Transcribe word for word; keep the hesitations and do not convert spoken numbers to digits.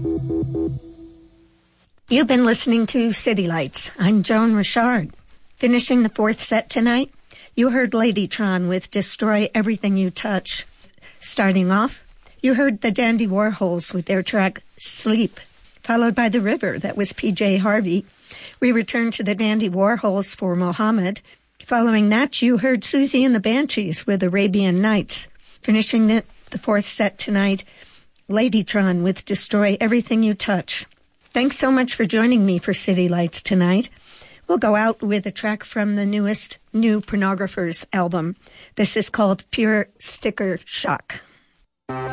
You've been listening to City Lights. I'm Joan Richard. Finishing the fourth set tonight, you heard Ladytron with Destroy Everything You Touch. Starting off, you heard the Dandy Warhols with their track Sleep, followed by The River. That was P J Harvey. We returned to the Dandy Warhols for Mohammed. Following that, you heard Susie and the Banshees with Arabian Nights. Finishing the, the fourth set tonight, Ladytron with Destroy Everything You Touch. Thanks so much for joining me for City Lights tonight. We'll go out with a track from the newest New Pornographers album. This is called Pure Sticker Shock.